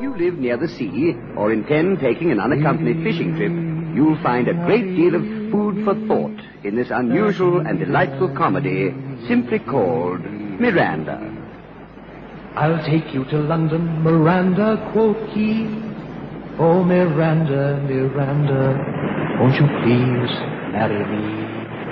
If you live near the sea or intend taking an unaccompanied fishing trip, you'll find a great deal of food for thought in this unusual and delightful comedy simply called Miranda. I'll take you to London, Miranda, quoth he. Oh, Miranda, Miranda, won't you please marry me?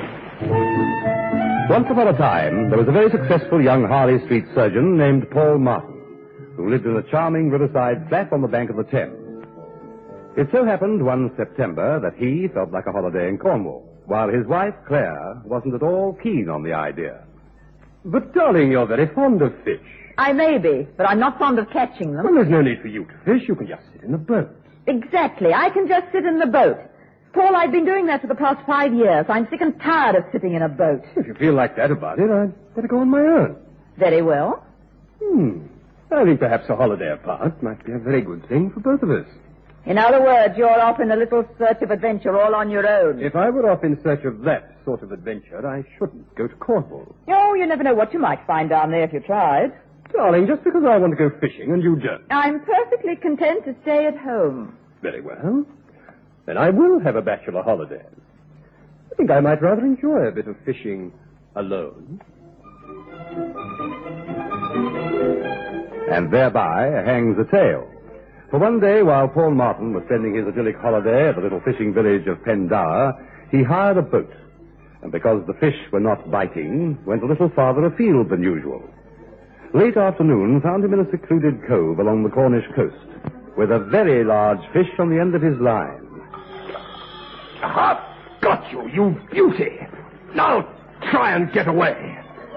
Once upon a time, there was a very successful young Harley Street surgeon named Paul Martin, who lived in a charming riverside flat on the bank of the Thames. It so happened one September that he felt like a holiday in Cornwall, while his wife, Claire, wasn't at all keen on the idea. But, darling, you're very fond of fish. I may be, but I'm not fond of catching them. Well, there's no need for you to fish. You can just sit in the boat. Exactly. I can just sit in the boat. Paul, I've been doing that for the past 5 years. I'm sick and tired of sitting in a boat. If you feel like that about it, I'd better go on my own. Very well. I think perhaps a holiday apart might be a very good thing for both of us. In other words, you're off in a little search of adventure all on your own. If I were off in search of that sort of adventure, I shouldn't go to Cornwall. Oh, you never know what you might find down there if you tried. Darling, just because I want to go fishing and you don't. I'm perfectly content to stay at home. Very well. Then I will have a bachelor holiday. I think I might rather enjoy a bit of fishing alone. And thereby hangs a tale. For one day, while Paul Martin was spending his idyllic holiday at the little fishing village of Pendower, he hired a boat. And because the fish were not biting, went a little farther afield than usual. Late afternoon found him in a secluded cove along the Cornish coast, with a very large fish on the end of his line. I've got you, you beauty. Now try and get away.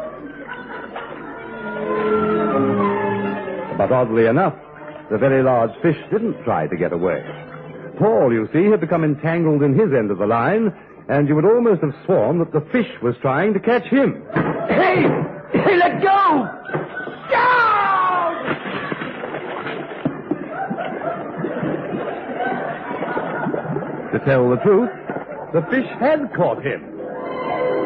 But oddly enough, the very large fish didn't try to get away. Paul, you see, had become entangled in his end of the line, and you would almost have sworn that the fish was trying to catch him. Hey! Hey, let go! To tell the truth, the fish had caught him.